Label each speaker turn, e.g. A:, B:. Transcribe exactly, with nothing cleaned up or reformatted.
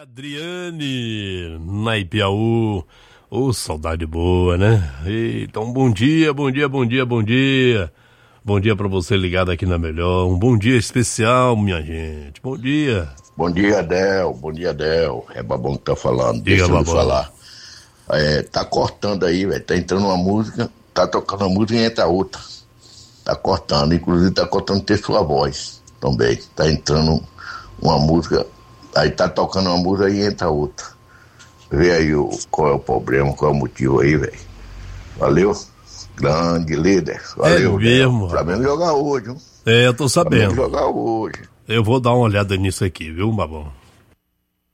A: Adriane, na Ipiaú. Ô, oh, saudade boa, né? Então, bom dia, bom dia, bom dia, bom dia. Bom dia pra você ligado aqui na Melhor. Um bom dia especial, minha gente. Bom dia.
B: Bom dia, Adel. Bom dia, Adel. É Babão que tá falando.
A: Diga,
B: Deixa eu
A: Babão.
B: falar. É, tá cortando aí, velho. Tá entrando uma música, tá tocando uma música e entra outra. Tá cortando. Inclusive, tá cortando ter sua voz também. Tá entrando uma música, aí tá tocando uma música e entra outra. Vê aí o, qual é o problema, qual é o motivo aí, velho. Valeu. Grande líder. Valeu.
A: É mesmo.
B: Flamengo jogar hoje, viu?
A: É, eu tô sabendo.
B: Flamengo jogar hoje.
A: Eu vou dar uma olhada nisso aqui, viu, Babão?